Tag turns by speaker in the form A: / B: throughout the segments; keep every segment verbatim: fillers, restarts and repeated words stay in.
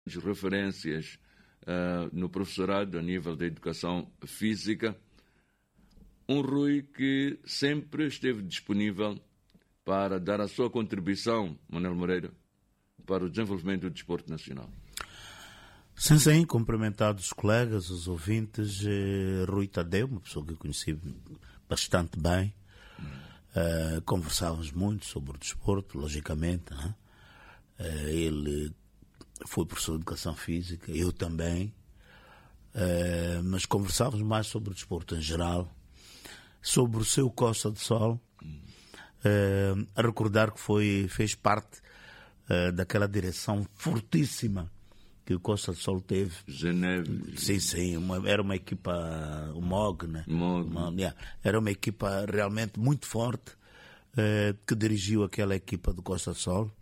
A: referências uh, no professorado a nível da educação física. Um Rui que sempre esteve disponível para dar a sua contribuição, Manuel Moreira, para o desenvolvimento do desporto nacional.
B: Sim, sim, cumprimentado os colegas, os ouvintes. Eh, Rui Tadeu, uma pessoa que eu conheci bastante bem. Hum. Uh, conversávamos muito sobre o desporto, logicamente, né? Uh, ele foi professor de educação física, eu também, uh, mas conversávamos mais sobre o desporto em geral, sobre o seu Costa do Sol, uh, a recordar que foi, fez parte uh, daquela direção fortíssima que o Costa do Sol teve.
A: Geneve.
B: Sim, sim, uma, era uma equipa, o M O G, né?
A: M O G.
B: Uma, yeah, era uma equipa realmente muito forte, uh, que dirigiu aquela equipa do Costa do Sol.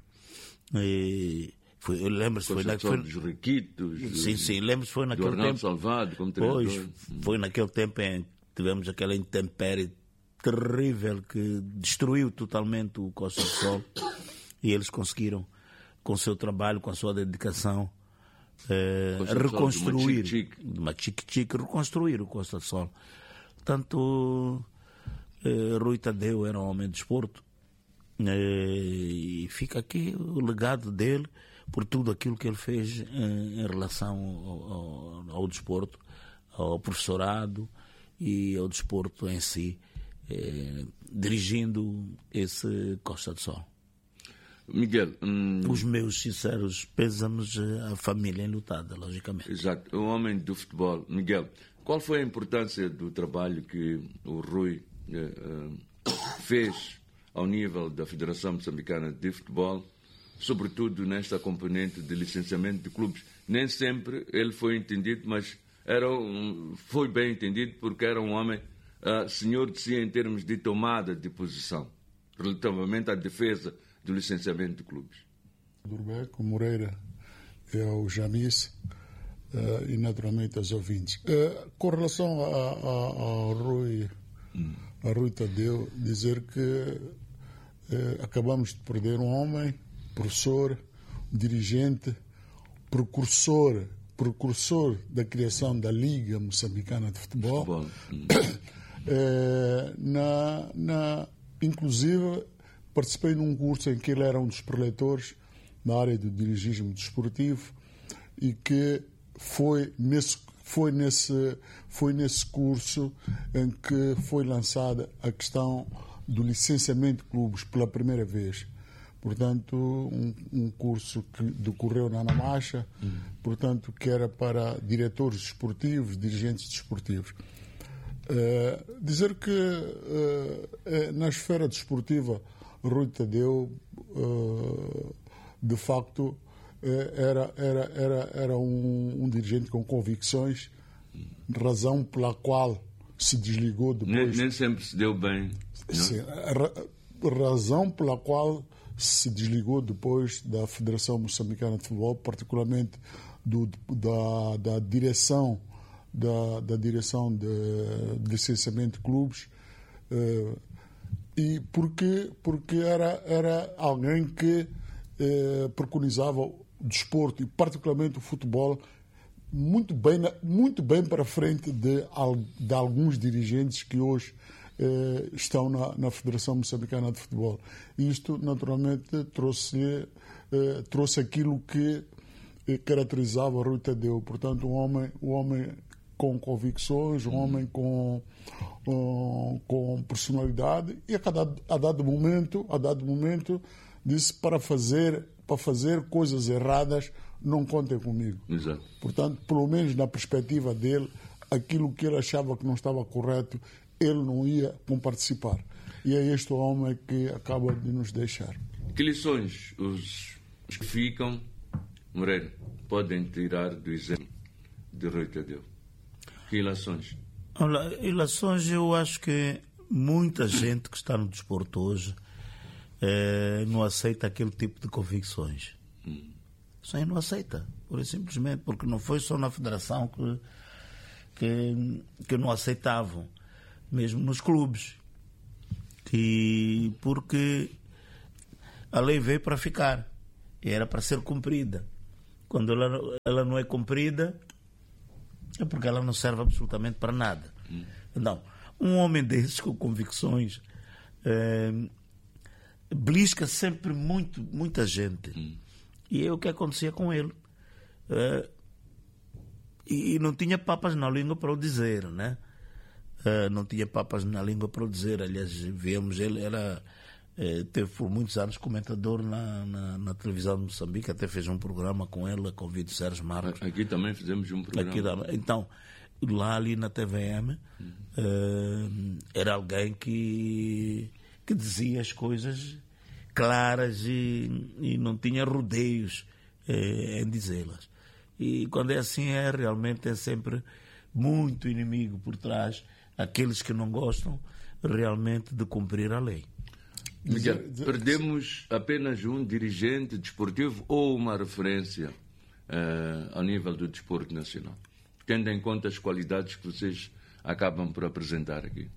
B: E foi, eu lembro-se, foi, na, foi
A: dos Riquitos.
B: Sim, sim, lembro-se, foi naquele tempo.
A: Salvado como treinador.
B: Pois, foi naquele tempo em que tivemos aquela intempérie terrível que destruiu totalmente o Costa do Sol, e eles conseguiram, com o seu trabalho, com a sua dedicação, eh, reconstruir, de uma chique-chique, reconstruir o Costa do Sol. Portanto, eh, Rui Tadeu era um homem de desporto, eh, e fica aqui o legado dele por tudo aquilo que ele fez em, em relação ao, ao, ao desporto, ao professorado e ao desporto em si, eh, dirigindo esse Costa do Sol.
A: Miguel, hum...
B: os meus sinceros pêsames à família enlutada, logicamente.
A: Exato, o homem do futebol. Miguel, qual foi a importância do trabalho que o Rui eh, eh, fez ao nível da Federação Moçambicana de Futebol, sobretudo nesta componente de licenciamento de clubes? Nem sempre ele foi entendido, mas era um, foi bem entendido porque era um homem uh, senhor de si em termos de tomada de posição relativamente à defesa do licenciamento de clubes.
C: Durbeco, Moreira, é o Jamis uh, e naturalmente aos ouvintes. Uh, com relação a, a, ao Rui, hum. a Rui Tadeu, dizer que uh, acabamos de perder um homem, professor, dirigente, precursor, precursor da criação da Liga Moçambicana de Futebol.
A: Futebol. Hum.
C: uh, na, na, inclusive, participei num curso em que ele era um dos preletores na área do dirigismo desportivo e que foi nesse, foi nesse, foi nesse curso em que foi lançada a questão do licenciamento de clubes pela primeira vez. Portanto, um, um curso que decorreu na Anamacha, hum. portanto, que era para diretores desportivos, dirigentes desportivos. Uh, dizer que uh, na esfera desportiva Rui Tadeu, uh, de facto, era, era, era, era um, um dirigente com convicções, razão pela qual se desligou depois.
A: Nem, nem sempre se deu bem.
C: Sim, a razão pela qual se desligou depois da Federação Moçambicana de Futebol, particularmente do, da, da direção, da, da direção de, de licenciamento de clubes. Uh, E porque, porque era, era alguém que eh, preconizava o desporto, e particularmente o futebol, muito bem, muito bem para frente de, de alguns dirigentes que hoje eh, estão na, na Federação Moçambicana de Futebol. E isto, naturalmente, trouxe, eh, trouxe aquilo que eh, caracterizava o Rui Tadeu. Portanto, um homem, um homem com convicções, um homem com, um, com personalidade, e a, cada, a dado momento, a dado momento disse para fazer, para fazer coisas erradas não contem comigo.
A: Exato.
C: Portanto, pelo menos na perspectiva dele, aquilo que ele achava que não estava correto, ele não ia participar. E é este homem que acaba de nos deixar.
A: Que lições os, os que ficam, Moreira, podem tirar do exemplo de Rui Tadeu? Que ilações?
B: Olha, ilações, eu acho que muita gente que está no desporto hoje eh, não aceita aquele tipo de convicções. Hum. Isso aí não aceita, pura e simplesmente, porque não foi só na federação que, que, que não aceitavam, mesmo nos clubes. E porque a lei veio para ficar, era para ser cumprida. Quando ela, ela não é cumprida, é porque ela não serve absolutamente para nada. Hum. Não. Um homem desses com convicções é, belisca sempre muito, muita gente. Hum. E é o que acontecia com ele. É, e, e não tinha papas na língua para o dizer, né? É, não tinha papas na língua para o dizer. Aliás, vemos ele, era, é, teve por muitos anos comentador na, na, na televisão de Moçambique, até fez um programa com ele, convido Sérgio Marcos.
A: Aqui também fizemos um programa.
B: Aqui, então, lá ali na T V M, uhum. uh, era alguém que, que dizia as coisas claras e, e não tinha rodeios eh, em dizê-las. E quando é assim, é realmente é sempre muito inimigo por trás, aqueles que não gostam realmente de cumprir a lei.
A: Miguel, perdemos apenas um dirigente desportivo ou uma referência uh, ao nível do desporto nacional, tendo em conta as qualidades que vocês acabam por apresentar aqui?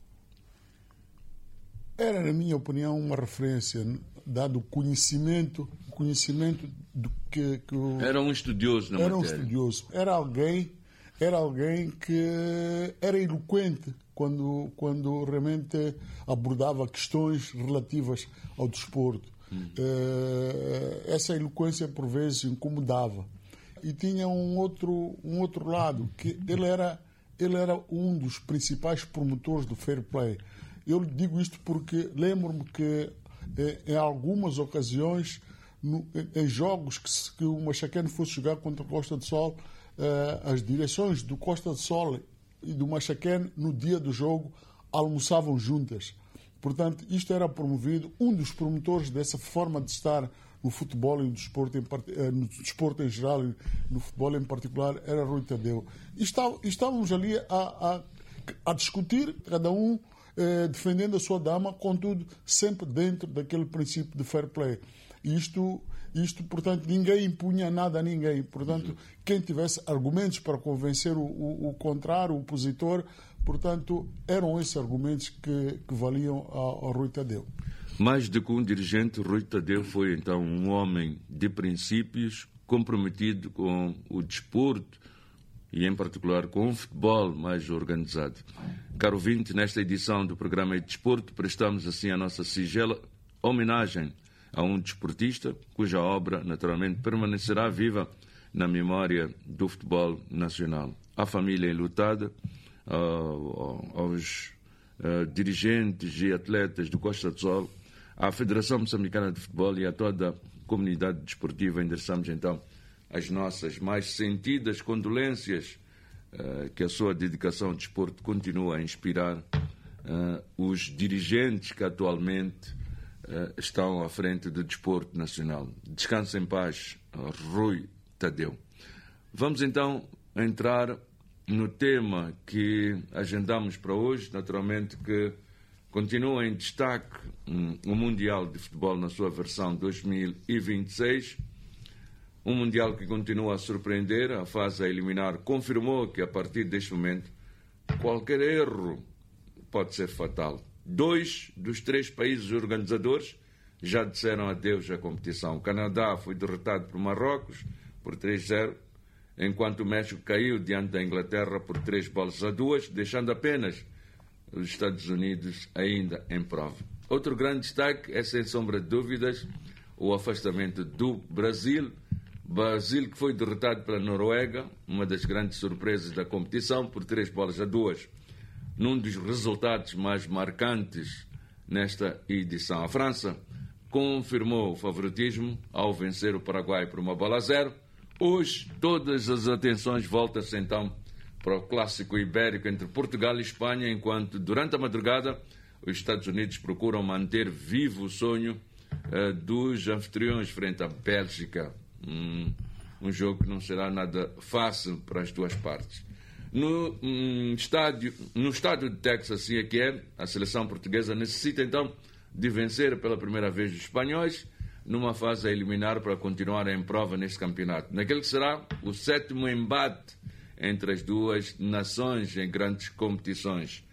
C: Era, na minha opinião, uma referência, dado o conhecimento, conhecimento do que, que o...
A: Era um estudioso na
C: era
A: matéria.
C: Era um estudioso. Era alguém, era alguém que era eloquente quando, quando realmente abordava questões relativas ao desporto. Hum. Uh, essa eloquência, por vezes, incomodava. E tinha um outro, um outro lado, que ele era, ele era um dos principais promotores do fair play. Eu digo isto porque lembro-me que em algumas ocasiões, no, em jogos que, que o Machaquene fosse jogar contra o Costa do Sol, as direções do Costa do Sol e do Machaquene, no dia do jogo, almoçavam juntas. Portanto, isto era promovido. Um dos promotores dessa forma de estar no futebol e no desporto em, no desporto em geral e no futebol em particular era Rui Tadeu. E estávamos ali a, a, a discutir, cada um eh, defendendo a sua dama, contudo, sempre dentro daquele princípio de fair play. E isto, isto, portanto, ninguém impunha nada a ninguém. Portanto, uhum. quem tivesse argumentos para convencer o, o, o contrário, o opositor, portanto, eram esses argumentos que, que valiam ao, ao Rui Tadeu.
A: Mais do que um dirigente, Rui Tadeu foi então um homem de princípios, comprometido com o desporto e em particular com o futebol mais organizado. Caro ouvinte, nesta edição do programa de Desporto, prestamos assim a nossa sigela homenagem a um desportista cuja obra naturalmente permanecerá viva na memória do futebol nacional. À família enlutada, aos uh, dirigentes e atletas do Costa do Sol, à Federação Moçambicana de Futebol e a toda a comunidade desportiva, endereçamos então as nossas mais sentidas condolências, uh, que a sua dedicação ao desporto continua a inspirar uh, os dirigentes que atualmente uh, estão à frente do desporto nacional. Descanse em paz, Rui Tadeu. Vamos então entrar no tema que agendamos para hoje, naturalmente que continua em destaque um, o Mundial de Futebol na sua versão dois mil e vinte e seis, um Mundial que continua a surpreender. A fase a eliminar confirmou que a partir deste momento qualquer erro pode ser fatal. Dois dos três países organizadores já disseram adeus à competição. O Canadá foi derrotado por Marrocos por três a zero, enquanto o México caiu diante da Inglaterra por três bolas a duas, deixando apenas os Estados Unidos ainda em prova. Outro grande destaque é, sem sombra de dúvidas, o afastamento do Brasil. Brasil que foi derrotado pela Noruega, uma das grandes surpresas da competição, por três bolas a duas, num dos resultados mais marcantes nesta edição. A França confirmou o favoritismo ao vencer o Paraguai por uma bola a zero. Hoje, todas as atenções voltam-se então para o clássico ibérico entre Portugal e Espanha, enquanto durante a madrugada os Estados Unidos procuram manter vivo o sonho uh, dos anfitriões frente à Bélgica. Um, um jogo que não será nada fácil para as duas partes. No, um, estádio, no estádio de Texas, assim é que é, a seleção portuguesa necessita então de vencer pela primeira vez os espanhóis, numa fase a eliminar para continuar em prova neste campeonato. Naquele que será o sétimo embate entre as duas nações em grandes competições.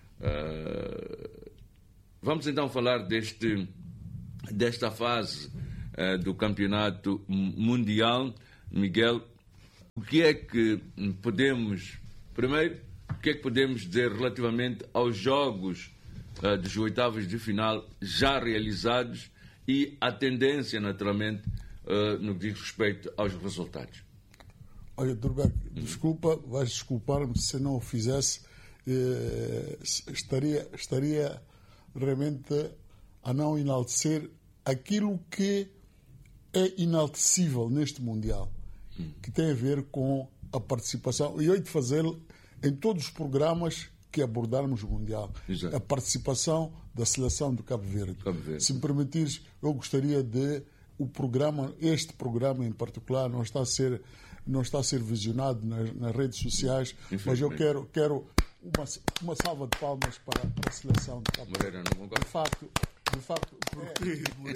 A: Uh, vamos então falar deste, desta fase uh, do campeonato mundial. Miguel, o que é que podemos, primeiro, o que é que podemos dizer relativamente aos jogos uh, dos oitavos de final já realizados e a tendência, naturalmente, uh, no que diz respeito aos resultados?
C: Olha, Durberg, desculpa, vais desculpar-me se não o fizesse, eh, estaria, estaria realmente a não enaltecer aquilo que é inaltecível neste Mundial, que tem a ver com a participação, e eu hei de fazê-lo em todos os programas que abordarmos o Mundial.
A: Exato.
C: A participação da seleção do Cabo Verde.
A: Cabo Verde. Se
C: me permitires, eu gostaria de o programa, este programa em particular, não está a ser, não está a ser visionado nas, nas redes sociais, mas eu quero, quero uma, uma salva de palmas para, para a seleção do Cabo Verde.
A: Moreira, não concordo.
C: De facto, de facto, porque,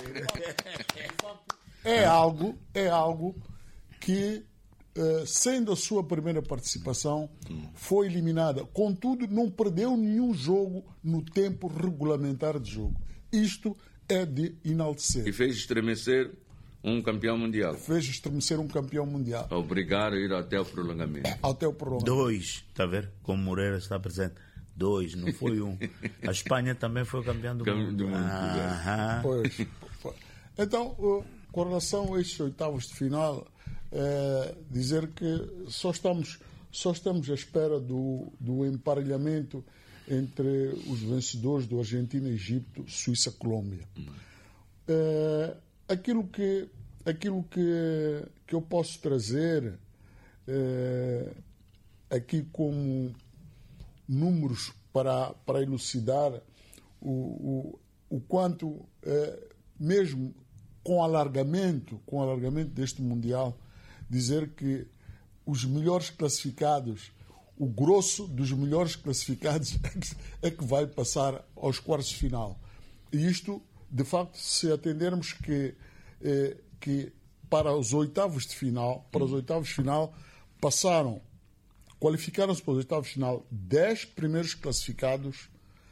C: de facto é algo, é algo que, Uh, sendo a sua primeira participação, foi eliminada. Contudo, não perdeu nenhum jogo no tempo regulamentar de jogo. Isto é de enaltecer.
A: E fez estremecer um campeão mundial.
C: Fez estremecer um campeão mundial.
A: A obrigar a ir até o prolongamento.
C: Até o prolongamento.
B: Dois, está a ver? Como Moreira está presente. Dois, não foi um. A Espanha também foi campeã do
A: Cam-
B: mundo.
A: do mundo,
B: Aham.
C: Pois, pois. Então, uh, com relação a estes oitavos de final, é dizer que só estamos, só estamos à espera do, do emparelhamento entre os vencedores do Argentina, Egito, Suíça, Colômbia. É, aquilo que, aquilo que, que eu posso trazer é, aqui como números para, para elucidar o, o, o quanto, é, mesmo com alargamento, com alargamento deste Mundial, dizer que os melhores classificados, o grosso dos melhores classificados é que, é que vai passar aos quartos de final. E isto, de facto, se atendermos que, eh, que para os oitavos de final, para os oitavos de final, passaram, qualificaram-se para os oitavos de final dez primeiros classificados,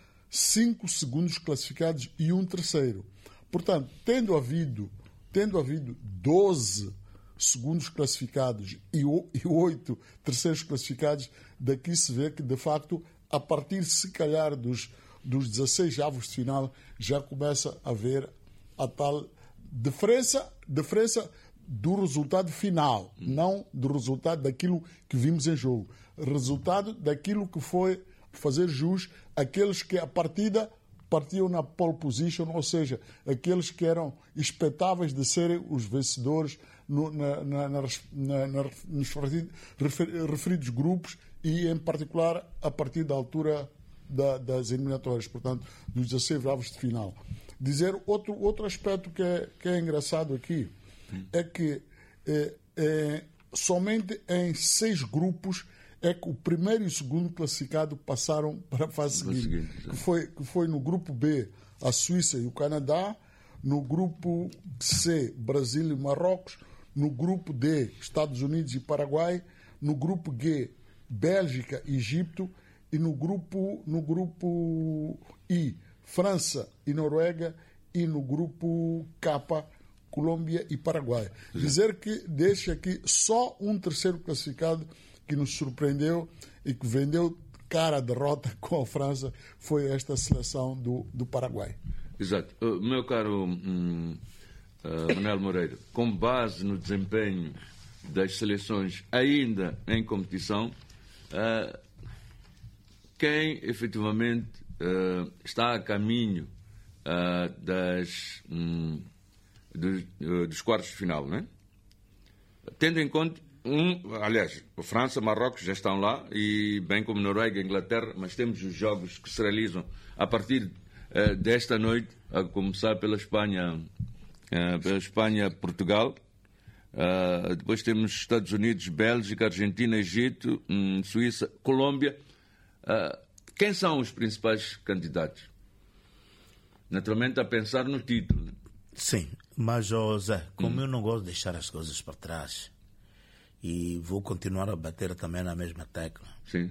C: cinco segundos classificados e um terceiro. Portanto, tendo havido, tendo havido doze segundos classificados e oito terceiros classificados, daqui se vê que, de facto, a partir, se calhar, dos, dos dezasseis avos de final, já começa a haver a tal diferença, diferença do resultado final, não do resultado daquilo que vimos em jogo. Resultado daquilo que foi fazer jus àqueles que, a partida, partiam na pole position, ou seja, aqueles que eram expectáveis de serem os vencedores no, na, na, na, na, na, nos referidos grupos e, em particular, a partir da altura da, das eliminatórias, portanto, dos dezasseis avos de final. Dizer outro, outro aspecto que é, que é engraçado aqui é que é, é, somente em seis grupos é que o primeiro e o segundo classificado passaram para a fase seguinte, seguinte que, foi, que foi no grupo B, a Suíça e o Canadá, no grupo C, Brasil e Marrocos, no grupo D, Estados Unidos e Paraguai, no grupo G, Bélgica e Egito, e no grupo, no grupo I, França e Noruega, e no grupo K, Colômbia e Paraguai. Sim. Dizer que deixa aqui só um terceiro classificado que nos surpreendeu e que vendeu cara a derrota com a França, foi esta seleção do, do Paraguai.
A: Exato. Uh, meu caro um, uh, Manuel Moreira, com base no desempenho das seleções ainda em competição, uh, quem efetivamente uh, está a caminho uh, das, um, dos, uh, dos quartos de final, né? Tendo em conta Um, aliás, a França, Marrocos já estão lá, e bem como Noruega e Inglaterra, mas temos os jogos que se realizam a partir uh, desta noite, a começar pela Espanha, uh, pela Espanha, Portugal. Uh, depois temos Estados Unidos, Bélgica, Argentina, Egito, um, Suíça, Colômbia. Uh, quem são os principais candidatos? Naturalmente, a pensar no título.
B: Sim, mas, José, como hum. eu não gosto de deixar as coisas para trás, e vou continuar a bater também na mesma tecla.
A: Sim.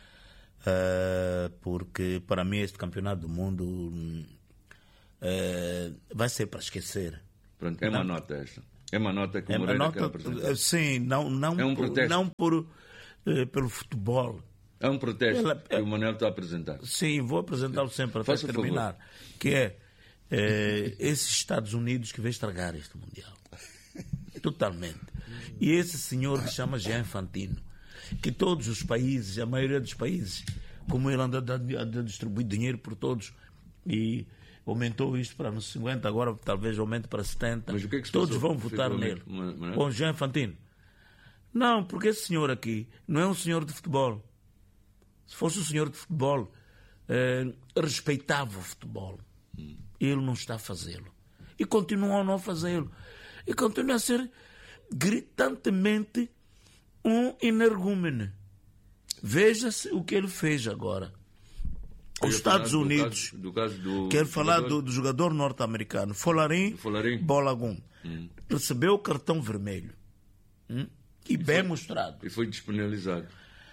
B: Uh, porque, para mim, este campeonato do mundo uh, vai ser para esquecer.
A: Pronto, é uma não, nota esta. É uma nota que o
B: É uma
A: Moreira
B: nota,
A: quer apresentar.
B: sim, não, não,
A: É um
B: por,
A: protesto.
B: não por, eh, pelo futebol.
A: É um protesto
B: Ela-
A: que o Manuel está a apresentar.
B: Sim, vou apresentá-lo sempre até
A: Faça favor.
B: terminar. Que é eh, esses Estados Unidos que vão estragar este Mundial. Totalmente. E esse senhor que chama Jean Infantino, que todos os países, a maioria dos países, como ele anda a, a distribuir dinheiro por todos e aumentou isto para nos cinquenta, agora talvez aumente para setenta.
A: Mas o que é que se
B: todos
A: passou,
B: vão votar nele.
A: efetivamente, Manuel?
B: Com Jean Infantino. Não, porque esse senhor aqui não é um senhor de futebol. Se fosse um senhor de futebol, eh, respeitava o futebol. Ele não está a fazê-lo. E continua a não fazê-lo. E continua a ser gritantemente um energúmeno. Veja-se o que ele fez agora.
A: Eu
B: Os
A: ia falar
B: Estados
A: do
B: Unidos.
A: caso- do caso do
B: Quero falar
A: jogador.
B: do, do jogador norte-americano, Folarin
A: Folarin.
B: Bolagun. Recebeu o cartão vermelho. Hum? E bem mostrado.
A: E foi despenalizado.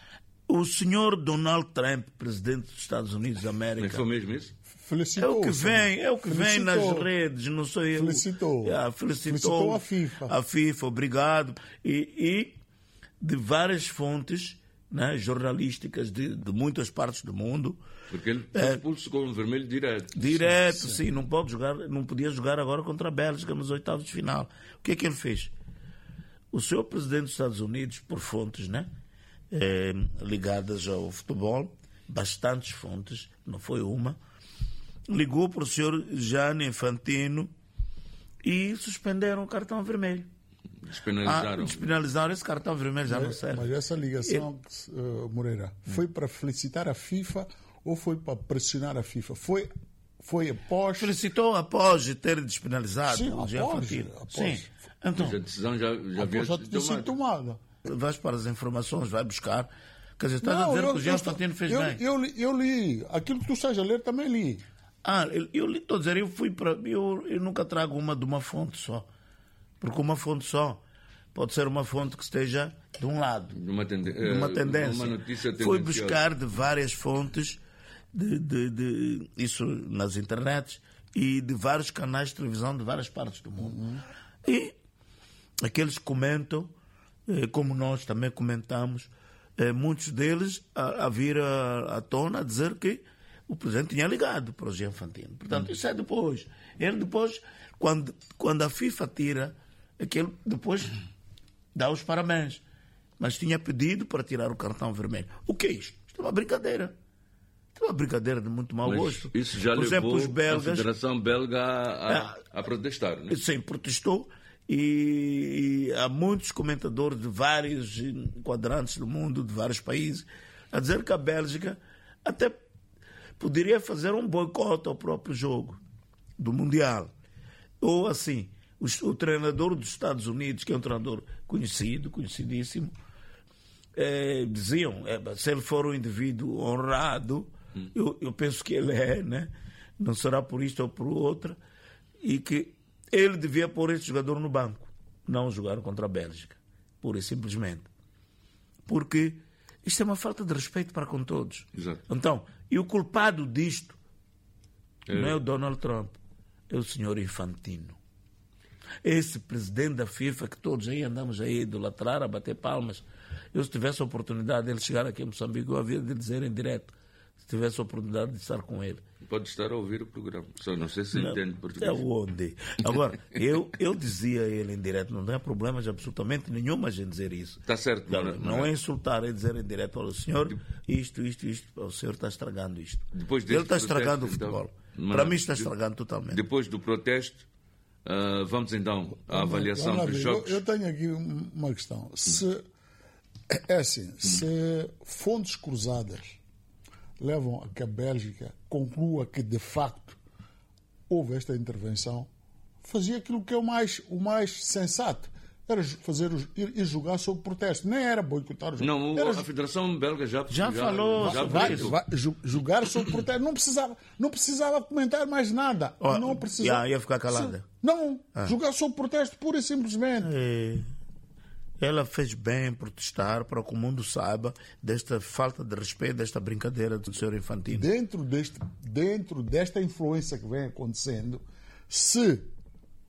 B: O senhor Donald Trump, presidente dos Estados Unidos da
A: Mas
B: América,
A: foi mesmo isso?
B: é
C: Felicitou.
B: o que vem, é o que vem nas
C: Felicitou.
B: redes, não sou eu.
C: Felicitou.
B: Ah, felicitou,
C: Felicitou a FIFA.
B: A FIFA, obrigado. E, e de várias fontes, né, jornalísticas de, de muitas partes do mundo,
A: Porque ele foi
B: É.
A: expulso com um vermelho direto.
B: direto, sim, não pode jogar, não podia jogar agora contra a Bélgica nos oitavos de final. O que é que ele fez? O senhor presidente dos Estados Unidos, por fontes, né, eh, ligadas ao futebol, bastantes fontes, não foi uma, ligou para o senhor Gianni Infantino e suspenderam o cartão vermelho. Ah,
A: Despenalizaram.
B: despenalizaram esse cartão vermelho, já não
C: Mas,
B: serve.
C: mas essa ligação, uh, Moreira, foi para felicitar a FIFA ou foi para pressionar a FIFA? Foi, foi após.
B: Felicitou após ter despenalizado
C: Sim,
B: o
C: após,
B: Gianni Infantino.
C: após.
B: Sim. Então,
A: Mas a decisão já, já havia
C: após já
A: sido
C: ter sido
A: tomada.
C: tomada.
B: vais para as informações, vai buscar. Quer dizer, estás a
C: Não,
B: dizer
C: eu-
B: que o Gianni
C: eu estou-
B: Infantino fez
C: eu,
B: bem.
C: Eu, li- eu li. Aquilo que tu estás a ler também li.
B: Ah, eu, eu li- estou a dizer, eu fui para. Eu, eu nunca trago uma de uma fonte só. Porque uma fonte só pode ser uma fonte que esteja de um lado,
A: De uma, tende...
B: de uma
A: eh,
B: tendência.
A: Uma notícia
B: Foi
A: tendenciosa.
B: buscar de várias fontes, de, de, de- isso nas internets, e de vários canais de televisão de várias partes do mundo. E aqueles que comentam, eh, como nós também comentamos, eh, muitos deles a, a vir à à tona a dizer que o presidente tinha ligado para o Gianni Infantino. Portanto, isso é depois. Ele depois, quando, quando a FIFA tira, aquele depois dá os parabéns. Mas tinha pedido para tirar o cartão vermelho. O que é isto? Isto é uma brincadeira. Isto é uma brincadeira de muito mau
A: Mas
B: gosto.
A: isso já
B: Por exemplo,
A: levou
B: os belgas...
A: a Federação Belga a, a,
B: É.
A: a protestar, né?
B: Sim, protestou e, e há muitos comentadores de vários quadrantes do mundo, de vários países, a dizer que a Bélgica até poderia fazer um boicote ao próprio jogo do Mundial. Ou assim, o, o treinador dos Estados Unidos, que é um treinador conhecido, conhecidíssimo, eh, diziam, eh, se ele for um indivíduo honrado, eu, eu penso que ele é, né? Não será por isto ou por outra, e que ele devia pôr esse jogador no banco, não jogar contra a Bélgica, pura e simplesmente. Porque isto é uma falta de respeito para com todos.
A: Exato.
B: Então, e o culpado disto
A: É.
B: não é o Donald Trump, é o senhor Infantino. Esse presidente da FIFA que todos aí andamos aí a idolatrar, a bater palmas. Eu, se tivesse a oportunidade de ele chegar aqui em Moçambique, eu havia de dizer em direto, se tivesse a oportunidade de estar com ele.
A: Pode estar a ouvir o programa. Só não sei se entende português.
B: É onde? Agora, eu, eu dizia a ele em direto, não tem problemas absolutamente nenhum a gente dizer isso.
A: Está certo,
B: Não,
A: Manuel.
B: não é insultar, é dizer em direto, olha, senhor, isto, isto, isto, o senhor está estragando isto.
A: Depois deste
B: Ele está estragando o
A: protesto, então,
B: futebol.
A: Manuel,
B: Para mim está
A: de-
B: estragando totalmente.
A: Depois do protesto, ah, vamos então à avaliação
C: Vamos lá
A: dos
C: ver.
A: jogos.
C: Eu, eu tenho aqui um- uma questão. Se, é assim, se fontes cruzadas levam a que a Bélgica conclua que, de facto, houve esta intervenção, fazia aquilo que é o mais, o mais sensato. Era fazer os, ir, ir jogar sob protesto. Nem era boicotar o jogo.
A: Não,
C: era
A: a Federação Belga já,
B: Já falou
A: já
B: sobre
C: vai,
A: aproveitou.
C: vai ju- jogar sob protesto. Não precisava, não precisava comentar mais nada.
B: Ó,
C: não precisava.
B: ia- ia ficar calada.
C: Se- Não, jogar sob protesto pura e simplesmente.
B: É, ela fez bem em protestar para que o mundo saiba desta falta de respeito, desta brincadeira do senhor Infantino.
C: Dentro, deste, dentro desta influência que vem acontecendo, se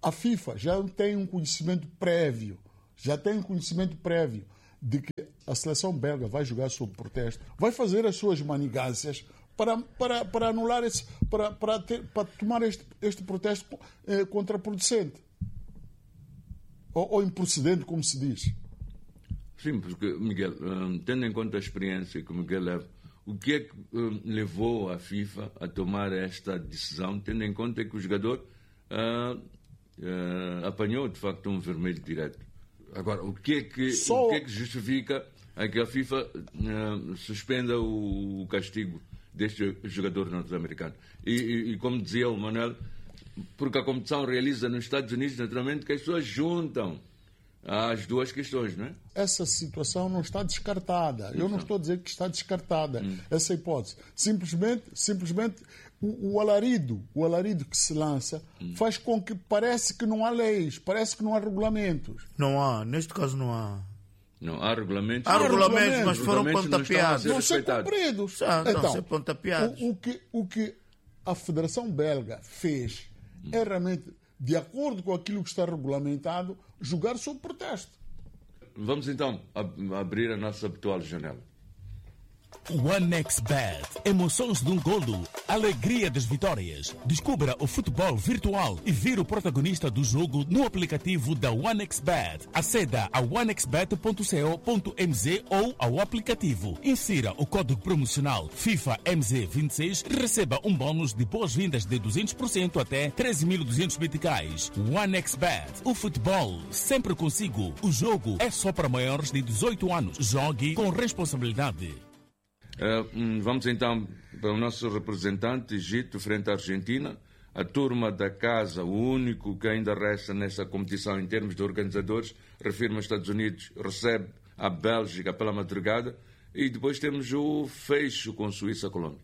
C: a FIFA já tem um conhecimento prévio, já tem um conhecimento prévio de que a seleção belga vai jogar sob protesto, vai fazer as suas manigâncias para, para, para anular esse, para, para, ter, para tomar este, este protesto eh, contraproducente. Ou, ou improcedente, como se diz.
A: Sim, porque, Miguel, um, tendo em conta a experiência que o Miguel leva, o que é que um, levou a FIFA a tomar esta decisão, tendo em conta que o jogador uh, uh, apanhou, de facto, um vermelho direto? Agora, o que é que, Só... o que, é que justifica a que a FIFA uh, suspenda o, o castigo deste jogador norte-americano? E, e, e, como dizia o Manuel, porque a competição realiza nos Estados Unidos, naturalmente, que as pessoas juntam as duas questões, não é?
C: Essa situação não está descartada. Eu não estou a dizer que está descartada hum. essa hipótese. Simplesmente, simplesmente o, o alarido, o alarido que se lança hum. faz com que parece que não há leis, parece que não há regulamentos.
B: Não há, neste caso não há.
A: Não, há regulamentos.
B: Há regulamentos, mas foram pontapeados.
C: Não são cumpridos.
B: Ah, então, não, ser pontapeados.
C: O, o, que, o que a Federação Belga fez hum. é realmente, de acordo com aquilo que está regulamentado, jogar sob protesto.
A: Vamos então ab- abrir a nossa habitual janela.
D: OneXBet. Emoções de um golo. Alegria das vitórias. Descubra o futebol virtual e vire o protagonista do jogo no aplicativo da OneXBet. Aceda a one x bet ponto co ponto m z ou ao aplicativo. Insira o código promocional FIFA M Z vinte e seis e receba um bônus de boas-vindas de duzentos por cento até treze mil e duzentos meticais. OneXBet. O futebol sempre consigo. O jogo é só para maiores de dezoito anos. Jogue com responsabilidade.
A: Uh, vamos então para o nosso representante, Egito, frente à Argentina. A turma da casa, o único que ainda resta nessa competição em termos de organizadores, refirma os Estados Unidos, recebe a Bélgica pela madrugada e depois temos o fecho com Suíça-Colômbia.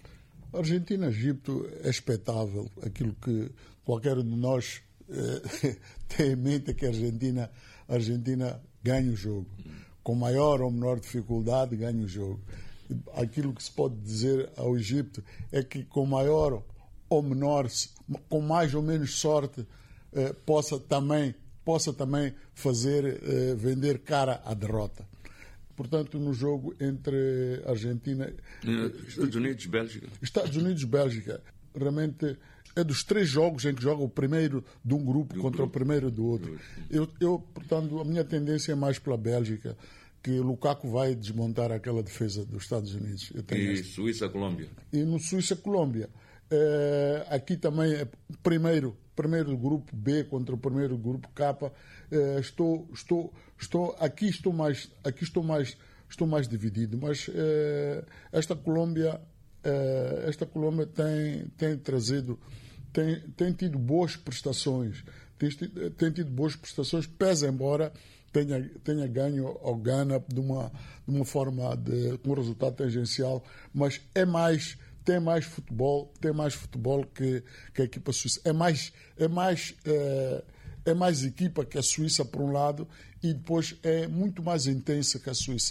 C: Argentina-Egito é expectável. Aquilo que qualquer de nós eh, tem em mente é que a Argentina, a Argentina ganha o jogo. Com maior ou menor dificuldade, ganha o jogo. Aquilo que se pode dizer ao Egito é que com maior ou menor, com mais ou menos sorte, eh, possa também, possa também fazer eh, vender cara à derrota. Portanto, no jogo entre Argentina
A: e Estados Unidos e Bélgica.
C: Estados Unidos e Bélgica, realmente é dos três jogos em que joga o primeiro de um grupo do contra grupo. o primeiro do outro. Eu, eu, portanto, a minha tendência é mais pela Bélgica, que Lukaku vai desmontar aquela defesa dos Estados Unidos. Eu tenho
A: e
C: esta.
A: Suíça-Colômbia.
C: E no Suíça-Colômbia. É, aqui também é primeiro, primeiro grupo B contra o primeiro grupo K. É, estou, estou, estou, aqui estou mais, aqui estou mais, estou mais dividido. Mas é, esta Colômbia, é, esta Colômbia tem, tem trazido, tem, tem tido boas prestações, tem, tem tido boas prestações, pese embora Tenha, tenha ganho ao Ghana de uma, de uma forma de um resultado tangencial, mas é mais, tem mais futebol, tem mais futebol que, que a equipa suíça. É mais, é, mais, é, é mais equipa que a Suíça, por um lado, e depois é muito mais intensa que a Suíça.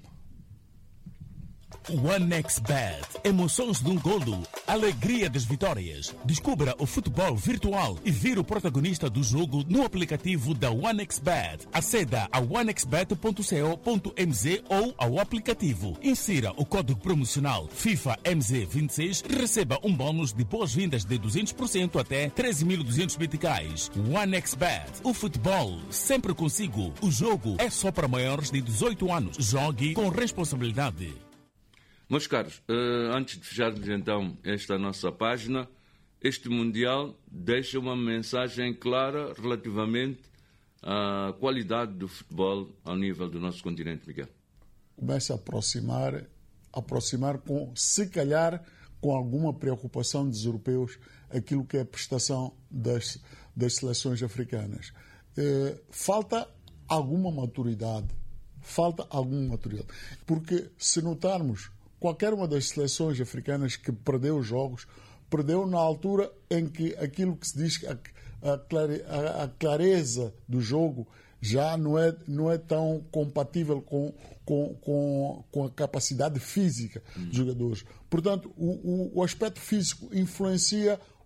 D: OneXBet. Emoções de um golo. Alegria das vitórias. Descubra o futebol virtual e vire o protagonista do jogo no aplicativo da OneXBet. Aceda a one x bet ponto co ponto m z ou ao aplicativo. Insira o código promocional FIFA M Z vinte e seis e receba um bônus de boas-vindas de duzentos por cento até treze mil e duzentos meticais. OneXBet. O futebol sempre consigo. O jogo é só para maiores de dezoito anos. Jogue com responsabilidade.
A: Meus caros, uh, antes de fecharmos então esta nossa página, este Mundial deixa uma mensagem clara relativamente à qualidade do futebol ao nível do nosso continente, Miguel.
C: Começa a aproximar, aproximar com, se calhar, com alguma preocupação dos europeus, aquilo que é a prestação das, das seleções africanas. Uh, falta alguma maturidade, falta alguma maturidade, porque se notarmos qualquer uma das seleções africanas que perdeu os jogos, perdeu na altura em que aquilo que se diz, a, a, clare, a, a clareza do jogo já não é, não é tão compatível com, com, com, com a capacidade física dos jogadores. Portanto, o, o, o aspecto físico influencia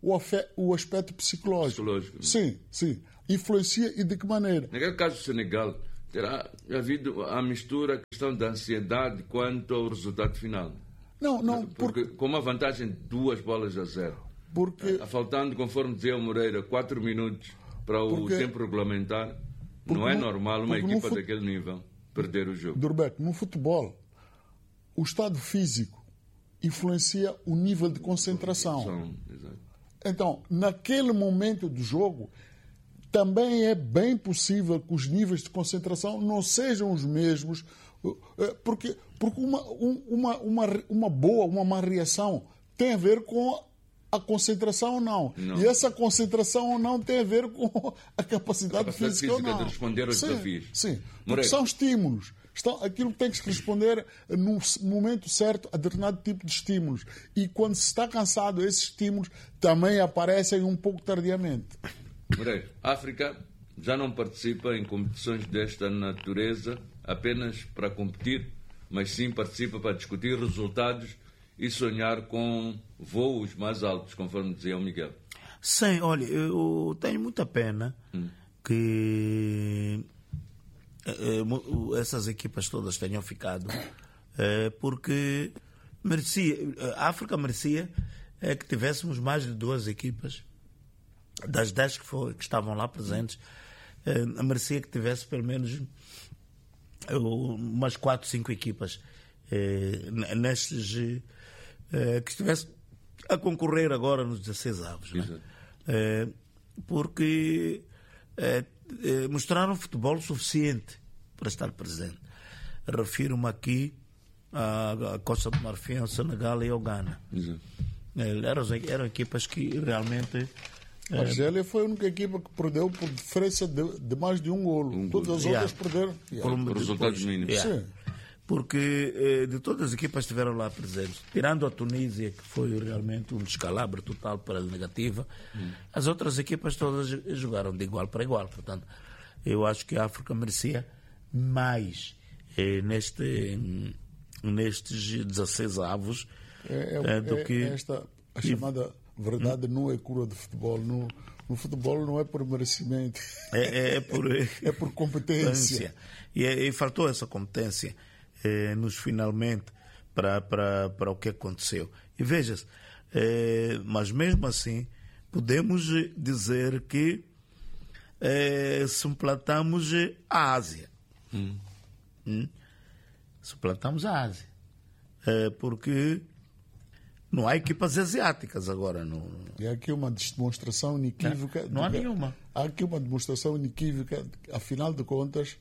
C: o, afe, o aspecto psicológico.
A: Psicológico.
C: Sim, sim. Influencia e de que maneira?
A: Naquele caso do Senegal, terá havido a mistura, a questão da ansiedade quanto ao resultado final.
C: Não, não.
A: Porque, porque com uma vantagem de duas bolas a zero.
C: Porque...
A: Faltando, conforme dizia o Moreira, quatro minutos para o porque... tempo regulamentar, porque não é normal uma equipa fut... daquele nível perder o jogo.
C: Dorbeto, no futebol, o estado físico influencia o nível de concentração.
A: São, exato.
C: Então, naquele momento do jogo, também é bem possível que os níveis de concentração não sejam os mesmos, porque, porque uma, uma, uma, uma boa, uma má reação tem a ver com a concentração ou não.
A: não.
C: E essa concentração ou não tem a ver com a capacidade, a capacidade física, física ou não.
A: de responder aos
C: sim,
A: desafios.
C: Sim, porque são estímulos. Estão, aquilo tem que se responder no momento certo a determinado tipo de estímulos. E quando se está cansado, esses estímulos também aparecem um pouco tardiamente.
A: Moreira, a África já não participa em competições desta natureza apenas para competir, mas sim participa para discutir resultados e sonhar com voos mais altos, conforme dizia o Miguel.
B: Sim, olha, eu tenho muita pena hum. que essas equipas todas tenham ficado, porque merecia, a África merecia é que tivéssemos mais de duas equipas das dez que, foi, que estavam lá presentes, merecia que tivesse pelo menos umas quatro, cinco equipas nestes que estivesse a concorrer agora nos dezesseis avos, né? Porque mostraram futebol suficiente para estar presente. Refiro-me aqui à Costa do Marfim, ao Senegal e ao Ghana. Eram, eram equipas que realmente...
C: A Argélia foi a única equipa que perdeu por diferença de, de mais de um golo. Um Todas as yeah. outras perderam.
A: Yeah. Por, por resultados mínimos.
B: Yeah. Porque de todas as equipas que estiveram lá presentes, tirando a Tunísia, que foi realmente um descalabro total para a negativa, hum. as outras equipas todas jogaram de igual para igual. Portanto, eu acho que a África merecia mais eh, neste, nestes dezesseis avos
C: é, é,
B: eh, do
C: é,
B: que...
C: Esta, a chamada verdade hum. não é cura de futebol. No, no futebol não é por merecimento.
B: É, é, por,
C: é por competência.
B: E, e faltou essa competência eh, nos finalmente para, para, para o que aconteceu. E veja-se, eh, mas mesmo assim podemos dizer que eh, suplantamos a Ásia. Hum. Hum? Suplantamos a Ásia. Eh, porque não há equipas asiáticas agora. No...
C: E há aqui uma demonstração inequívoca.
B: Não, não há
C: de...
B: nenhuma.
C: Há aqui uma demonstração inequívoca. Afinal de contas,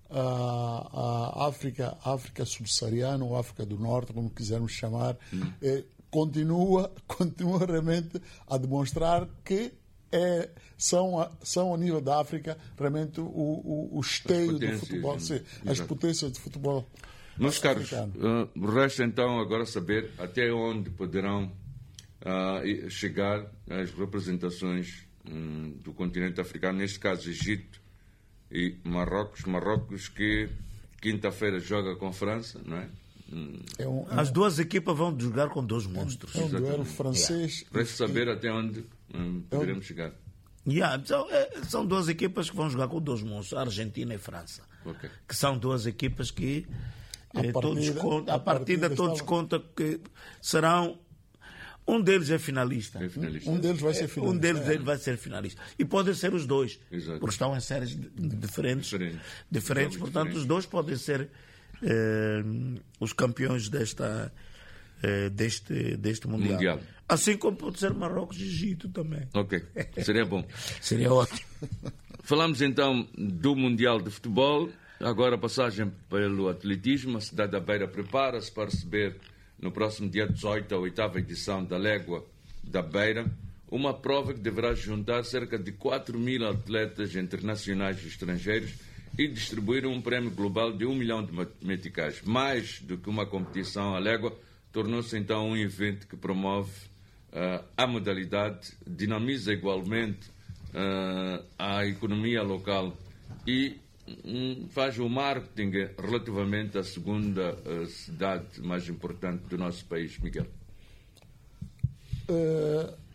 C: a, a África, a África subsaariana ou África do Norte, como quisermos chamar, hum. é, continua, continua realmente a demonstrar que é, são, a, são, a nível da África, realmente o, o, o esteio do futebol, sim, as potências do futebol.
A: Meus caros, uh, resta então agora saber até onde poderão uh, chegar as representações um, do continente africano, neste caso Egito e Marrocos. Marrocos que quinta-feira joga com França, não é?
C: Hum. É um, é um...
B: As duas equipas vão jogar com dois monstros.
C: É um duelo francês.
A: Yeah. Resta saber até onde um, poderemos é um... chegar.
B: Yeah, são, é, são duas equipas que vão jogar com dois monstros, Argentina e França. Okay. Que são duas equipas que A partida, todos contam, a, a partida, partida todos estava... contam que serão. Um deles é finalista.
A: É finalista.
C: Um deles vai ser finalista.
B: Um deles é. vai ser finalista. E podem ser os dois.
A: Exato.
B: Porque estão em séries diferentes.
A: Diferente.
B: diferentes portanto, diferente. Os dois podem ser eh, os campeões desta, eh, deste, deste mundial.
A: mundial.
B: Assim como pode ser Marrocos e Egito também.
A: Ok. Seria bom.
B: Seria ótimo.
A: Falamos então do Mundial de Futebol. Agora a passagem pelo atletismo. A cidade da Beira prepara-se para receber no próximo dia dezoito a oitava edição da Légua da Beira, uma prova que deverá juntar cerca de quatro mil atletas internacionais e estrangeiros e distribuir um prémio global de um milhão de meticais. Mais do que uma competição, a Légua tornou-se então um evento que promove uh, a modalidade, dinamiza igualmente uh, a economia local e faz o marketing relativamente à segunda uh, cidade mais importante do nosso país, Miguel.
C: Uh,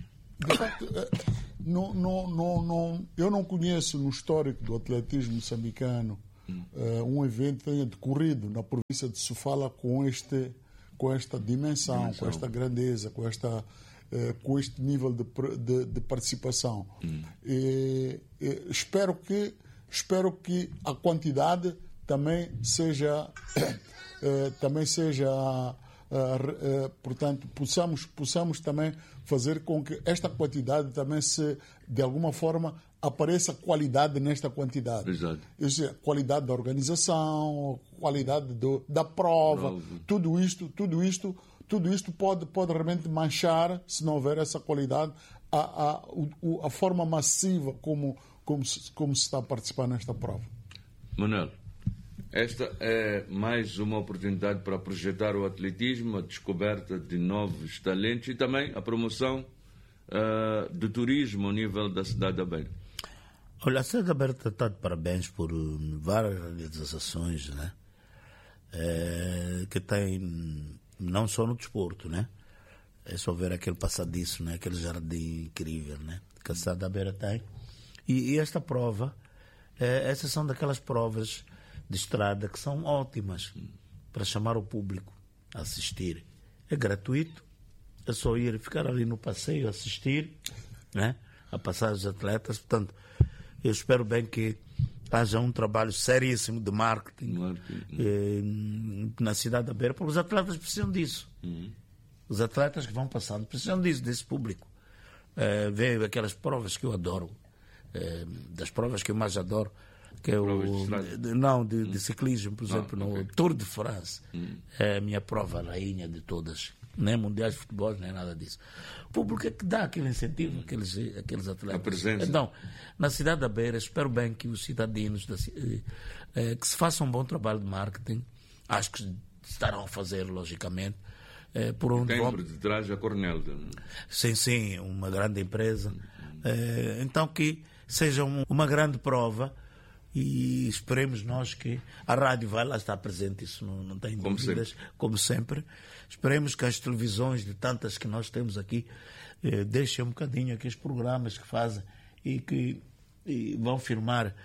C: de facto, não, não, não, não, eu não conheço no histórico do atletismo moçambicano hum. uh, um evento que tenha decorrido na província de Sofala com, este, com esta dimensão, dimensão, com esta grandeza, com, esta, uh, com este nível de, de, de participação. Hum. E, e, espero, que, espero que a quantidade também seja, uh, também seja uh, uh, portanto, possamos, possamos também fazer com que esta quantidade também se, de alguma forma, apareça qualidade nesta quantidade.
A: Exato.
C: Isso é, qualidade da organização, qualidade do, da prova, prova, tudo isto, tudo isto, tudo isto pode, pode realmente manchar, se não houver essa qualidade, a, a, a, a forma massiva como, como, se, como se está a participar nesta prova.
A: Manuel, esta é mais uma oportunidade para projetar o atletismo, a descoberta de novos talentos e também a promoção uh, do turismo ao nível da cidade da Beira.
B: Olha, a cidade da Beira está de parabéns por várias realizações, né? É, que tem, não só no desporto, né? É só ver aquele passadiço, né? Aquele jardim incrível, né? Que a cidade da Beira tem. E, e esta prova, é, essas são daquelas provas de estrada que são ótimas para chamar o público a assistir. É gratuito, é só ir ficar ali no passeio, assistir, né, a passar os atletas. Portanto, eu espero bem que haja um trabalho seríssimo de marketing, marketing. Eh, na cidade da Beira, porque os atletas precisam disso. Uhum. Os atletas que vão passando precisam disso, desse público. Eh, vê aquelas provas que eu adoro, eh, das provas que eu mais adoro, que é o, de, não, de, de ciclismo, por exemplo, ah, okay. no Tour de France. Hum. É a minha prova rainha de todas. Nem mundiais de futebol, nem nada disso. O público é que dá aquele incentivo àqueles, àqueles atletas.
A: A presença.
B: Então, na cidade da Beira, espero bem que os cidadãos da, eh, que se façam um bom trabalho de marketing. Acho que estarão a fazer, logicamente. Eh, por onde
A: tem
B: vão...
A: por detrás a Cornelda.
B: Sim, sim, uma grande empresa. Hum. Eh, então, que seja um, uma grande prova. E esperemos nós que a rádio vai lá estar presente, isso não, não tem
A: como
B: dúvidas,
A: sempre.
B: como sempre. Esperemos que as televisões, de tantas que nós temos aqui, eh, deixem um bocadinho aqui os programas que fazem e que e vão filmar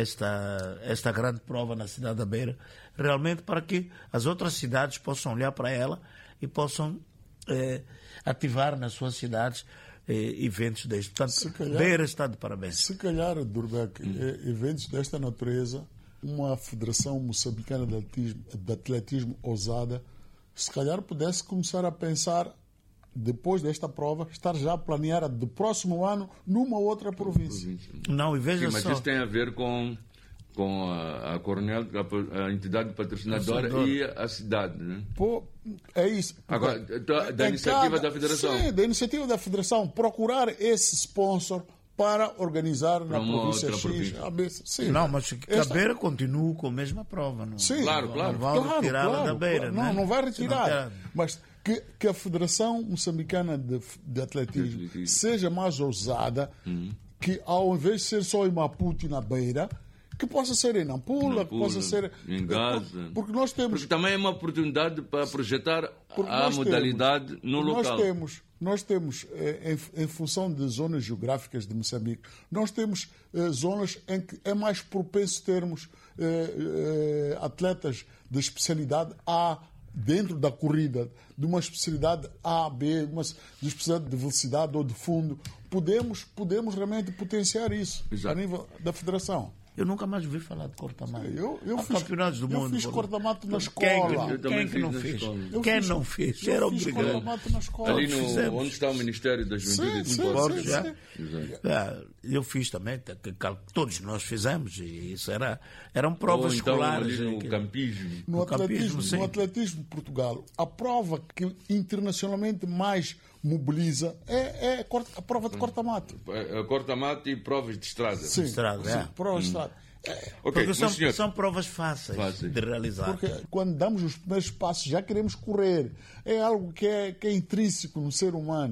B: esta, esta grande prova na cidade da Beira, realmente para que as outras cidades possam olhar para ela e possam eh, ativar nas suas cidades eventos deste. Portanto, calhar, Beira está de parabéns.
C: Se calhar, Durbeck, hum. eventos desta natureza, uma Federação Moçambicana de Atletismo, de Atletismo ousada, se calhar pudesse começar a pensar, depois desta prova, estar já a planear do próximo ano numa outra província.
B: Não, e veja
A: Sim, mas
B: só.
A: Isso tem a ver com, com a, a Cornel, a, a entidade patrocinadora e a, a cidade, né?
C: Pô, é isso.
A: Agora, da, da iniciativa cada, da Federação.
C: Sim, da iniciativa da Federação. Procurar esse sponsor para organizar para na província X. Província. A B, sim.
B: Não, mas que Esta... a Beira continua com a mesma prova. Não,
C: sim,
A: claro, claro.
B: Não vão
C: claro,
B: retirá-la
C: claro,
B: da Beira.
C: Claro.
B: Né?
C: Não, não vai retirar.
B: Não
C: mas que, que a Federação Moçambicana de, de Atletismo, Atletismo seja mais ousada, uhum. que ao invés de ser só em Maputo e na Beira, que possa ser em Nampula, que possa ser
A: em Gaza.
C: Porque nós temos.
A: Porque também é uma oportunidade para projetar a modalidade
C: temos,
A: no local.
C: Nós temos, nós temos em, em função de zonas geográficas de Moçambique, nós temos eh, zonas em que é mais propenso termos eh, eh, atletas de especialidade A dentro da corrida, de uma especialidade A, B, uma de especialidade de velocidade ou de fundo. Podemos, podemos realmente potenciar isso. Exato. A nível da Federação.
B: Eu nunca mais ouvi falar de corta-mato.
C: Eu, eu
B: Há
C: fiz,
B: campeonatos do
C: eu
B: mundo.
C: fiz corta-mato na escola.
B: Quem,
A: eu
B: quem que não
A: fiz
B: fez?
C: Eu
B: Quem
C: fiz,
B: não fez?
C: Eu
B: Era
C: fiz
B: obrigado.
C: corta-mato na escola.
A: Ali no, onde está o Ministério da Juventude e
C: sim,
A: Esportes.
C: sim, sim, sim.
B: É, eu fiz também, todos nós fizemos, e isso era, eram provas
A: Ou então,
B: escolares.
A: Ali no que... campismo.
C: No, no atletismo, campismo, no atletismo de Portugal, a prova que internacionalmente mais mobiliza é, é a prova de corta-mato.
A: É, é corta-mato e provas de estrada.
C: Sim,
B: de estrada,
C: sim,
B: é.
C: provas de estrada. É.
B: Okay, porque são, são provas fáceis Fácil. de realizar.
C: Porque quando damos os primeiros passos já queremos correr. É algo que é, que é intrínseco no ser humano.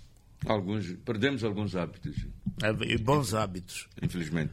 A: Alguns, perdemos alguns hábitos.
B: É, e bons hábitos.
A: Infelizmente.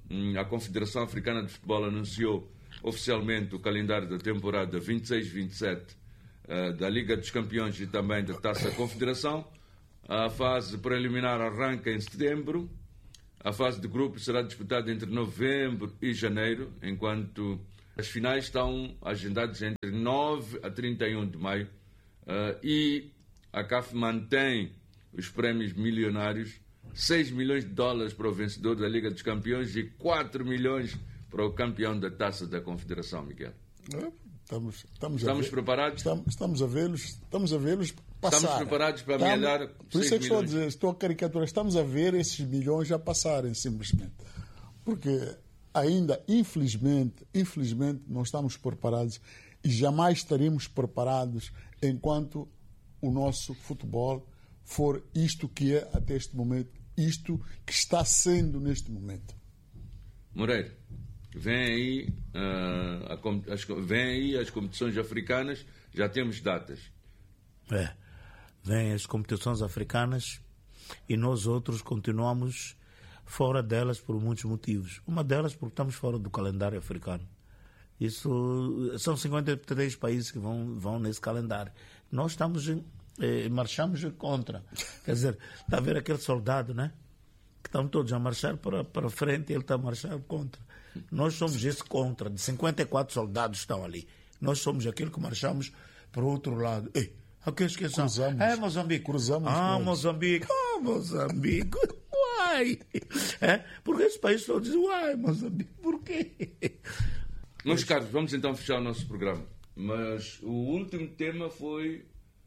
A: A Confederação Africana de Futebol anunciou oficialmente o calendário da temporada vinte e seis vinte e sete uh, da Liga dos Campeões e também da Taça Confederação. A fase preliminar arranca em setembro. A fase de grupos será disputada entre novembro e janeiro, enquanto as finais estão agendadas entre nove a trinta e um de maio. Uh, e a C A F mantém os prémios milionários, seis milhões de dólares para o vencedor da Liga dos Campeões e quatro milhões para o campeão da Taça da Confederação, Miguel.
C: É, estamos estamos,
A: estamos
C: a ver,
A: preparados?
C: Estamos, estamos a vê-los estamos a vê-los passar.
A: Estamos preparados para
C: estamos,
A: melhorar
C: por isso é que estou a
A: milhões.
C: dizer, estou a caricaturar, estamos a ver esses milhões já passarem, simplesmente. Porque ainda, infelizmente, infelizmente, não estamos preparados e jamais estaremos preparados enquanto o nosso futebol for isto que é até este momento, isto que está sendo neste momento.
A: Moreira, vem aí, uh, a, as, vem aí as competições africanas, já temos datas.
B: É, vêm as competições africanas e nós outros continuamos fora delas por muitos motivos. Uma delas porque estamos fora do calendário africano. Isso são cinquenta e três países que vão, vão nesse calendário. Nós estamos eh, marchamos contra. Quer dizer, está a ver aquele soldado, né? Que estão todos a marchar para, para frente e ele está a marchar contra. Nós somos esse contra. De cinquenta e quatro soldados estão ali. Nós somos aquele que marchamos para o outro lado. Ei, aqueles que são.
C: Cruzamos.
B: É Moçambique.
C: Cruzamos
B: ah, Moçambique. Ah, Moçambique. Uai. É? Porque esse país todo diz, uai, Moçambique. Por quê?
A: Meus caros, vamos então fechar o nosso programa. Mas o último tema foi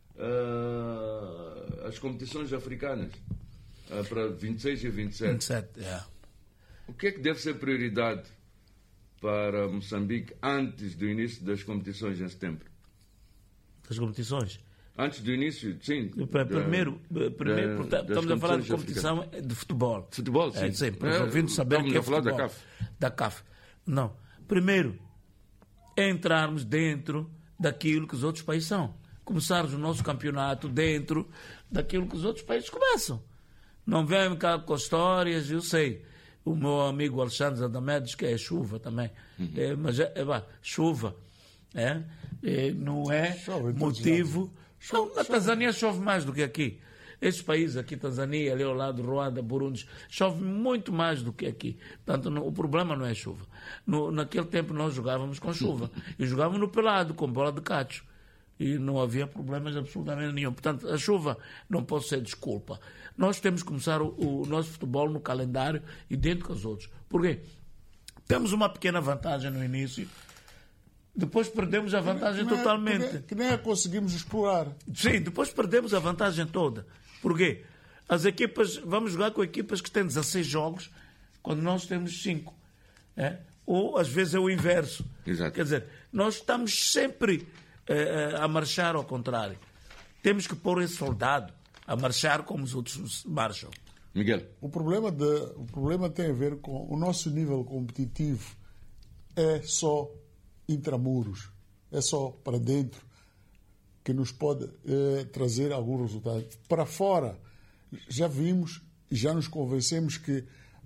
A: uh, as competições africanas uh, para vinte e seis e vinte e sete.
B: vinte e sete, é.
A: O que é que deve ser prioridade para Moçambique antes do início das competições em setembro?
B: Das competições?
A: Antes do início, sim.
B: Primeiro,
A: da,
B: primeiro
A: da,
B: estamos a falar de competição africanas. De futebol.
A: Futebol, sim.
B: É, sim, é, ouvindo saber
A: estamos
B: que é
A: a falar
B: futebol,
A: da C A F.
B: Da C A F. Não. Primeiro, é entrarmos dentro daquilo que os outros países são. Começarmos o nosso campeonato dentro daquilo que os outros países começam. Não vem cá com histórias, eu sei. O meu amigo Alexandre Adamé diz que é chuva também. Uhum. É, mas é, é bah, chuva. É, é, não é chove, motivo. Chove, não, na Tanzânia chove mais do que aqui. Esses países aqui, Tanzânia, ali ao lado, Ruanda, Burundi, chove muito mais do que aqui. Portanto, não, o problema não é chuva. No, naquele tempo nós jogávamos com chuva. E jogávamos no pelado, com bola de cacho. E não havia problemas absolutamente nenhum. Portanto, a chuva não pode ser desculpa. Nós temos que começar o, o nosso futebol no calendário e dentro com os outros. Por quê? Temos uma pequena vantagem no início, depois perdemos a vantagem
C: que nem,
B: totalmente.
C: Que nem, que nem a conseguimos explorar.
B: Sim, depois perdemos a vantagem toda. Por quê? As equipas, vamos jogar com equipas que têm dezasseis jogos, quando nós temos cinco. É? Ou às vezes é o inverso.
A: Exato.
B: Quer dizer, nós estamos sempre eh, a marchar ao contrário. Temos que pôr esse soldado a marchar como os outros marcham.
A: Miguel.
C: O problema, de, o problema tem a ver com o nosso nível competitivo. É só intramuros, é só para dentro que nos pode eh, trazer algum resultado. Para fora, já vimos e já nos convencemos que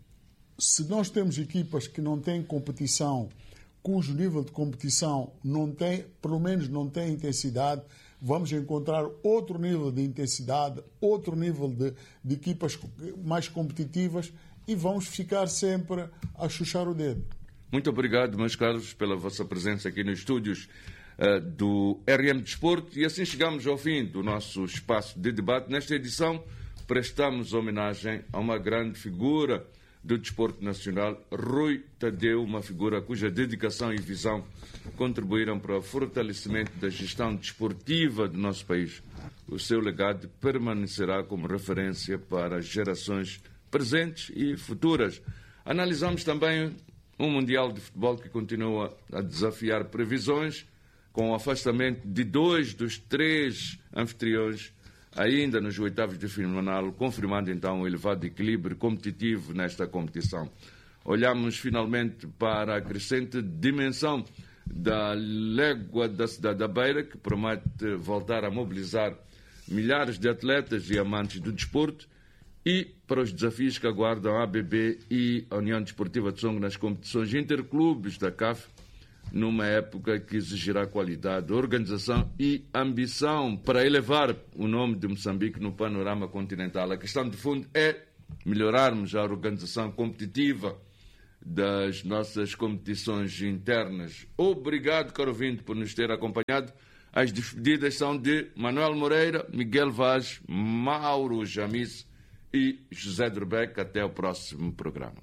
C: se nós temos equipas que não têm competição, cujo nível de competição não tem, pelo menos não tem intensidade, vamos encontrar outro nível de intensidade, outro nível de, de equipas mais competitivas e vamos ficar sempre a chuchar o dedo.
A: Muito obrigado, meus caros, pela vossa presença aqui nos estúdios uh, do R M Desporto. E assim chegamos ao fim do nosso espaço de debate. Nesta edição, prestamos homenagem a uma grande figura do desporto nacional, Rui Tadeu, uma figura cuja dedicação e visão contribuíram para o fortalecimento da gestão desportiva do nosso país. O seu legado permanecerá como referência para gerações presentes e futuras. Analisamos também um Mundial de Futebol que continua a desafiar previsões, com o afastamento de dois dos três anfitriões, ainda nos oitavos de final, confirmando então o elevado equilíbrio competitivo nesta competição. Olhamos finalmente para a crescente dimensão da Légua da Cidade da Beira, que promete voltar a mobilizar milhares de atletas e amantes do desporto, e para os desafios que aguardam a A B B e a União Desportiva de Songo nas competições interclubes da C A F, numa época que exigirá qualidade, organização e ambição para elevar o nome de Moçambique no panorama continental. A questão de fundo é melhorarmos a organização competitiva das nossas competições internas. Obrigado, caro ouvinte, por nos ter acompanhado. As despedidas são de Manuel Moreira, Miguel Vaz, Mauro Jamis e José Durbeck. Até o próximo programa.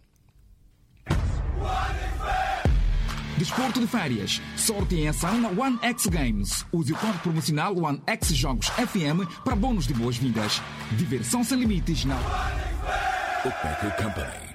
E: Desporto de férias. Sorte em ação na One X Games. Use o código promocional One X Jogos F M para bônus de boas-vindas. Diversão sem limites na
D: O Packer Company.